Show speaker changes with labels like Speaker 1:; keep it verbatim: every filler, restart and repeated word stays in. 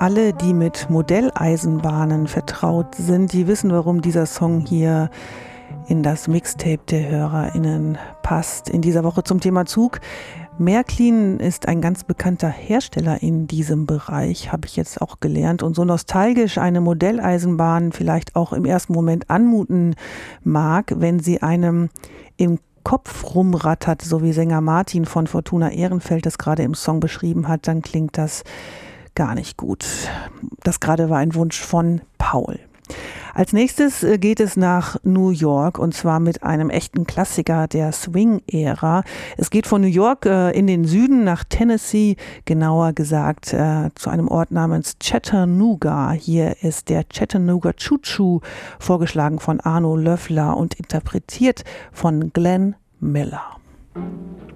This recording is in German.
Speaker 1: Alle, die mit Modelleisenbahnen vertraut sind, die wissen, warum dieser Song hier in das Mixtape der HörerInnen passt. In dieser Woche zum Thema Zug. Märklin ist ein ganz bekannter Hersteller in diesem Bereich, habe ich jetzt auch gelernt. Und so nostalgisch eine Modelleisenbahn vielleicht auch im ersten Moment anmuten mag, wenn sie einem im Kopf rumrattert, so wie Sänger Martin von Fortuna Ehrenfeld das gerade im Song beschrieben hat, dann klingt das gar nicht gut. Das gerade war ein Wunsch von Paul. Als nächstes geht es nach New York und zwar mit einem echten Klassiker der Swing-Ära. Es geht von New York äh, in den Süden nach Tennessee, genauer gesagt äh, zu einem Ort namens Chattanooga. Hier ist der Chattanooga Choo Choo, vorgeschlagen von Arno Löffler und interpretiert von Glenn Miller.